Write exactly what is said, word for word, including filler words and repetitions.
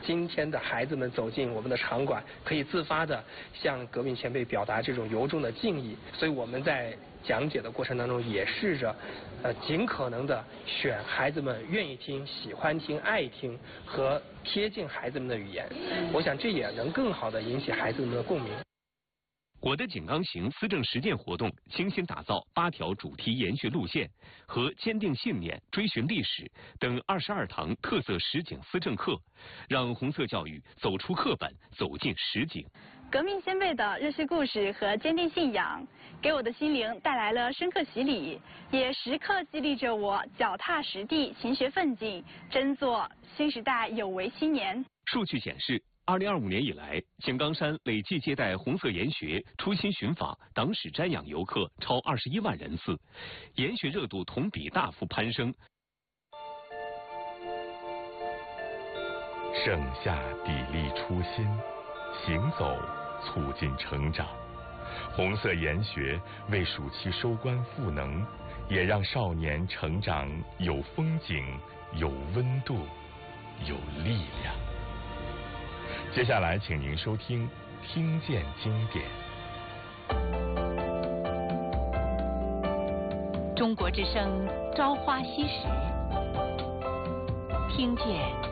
今天的孩子们走进我们的场馆，可以自发的向革命前辈表达这种由衷的敬意。所以我们在讲解的过程当中，也试着呃尽可能的选孩子们愿意听、喜欢听、爱听和贴近孩子们的语言。我想这也能更好的引起孩子们的共鸣。 我的井冈行思政实践活动精心打造八条主题研学路线和坚定信念、追寻历史等二十二堂特色实景思政课，让红色教育走出课本，走进实景。 革命先辈的热血故事和坚定信仰，给我的心灵带来了深刻洗礼，也时刻激励着我脚踏实地、勤学奋进，争做新时代有为青年。 数据显示，二零二五年以来，井冈山累计接待红色研学初心寻访、党史瞻仰游客超二十一万人次，研学热度同比大幅攀升。 盛夏砥砺初心，行走促进成长。红色研学为暑期收官赋能，也让少年成长有风景、有温度、有力量。接下来，请您收听《听见经典》。 中国之声《朝花夕拾》，听见